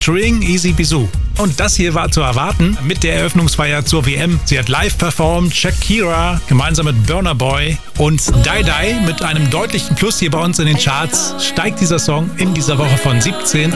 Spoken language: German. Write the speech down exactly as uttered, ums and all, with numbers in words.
String Easy Bisou. Und das hier war zu erwarten mit der Eröffnungsfeier zur W M. Sie hat live performt, Shakira gemeinsam mit Burna Boy und Die Die mit einem deutlichen Plus hier bei uns in den Charts steigt dieser Song in dieser Woche von siebzehn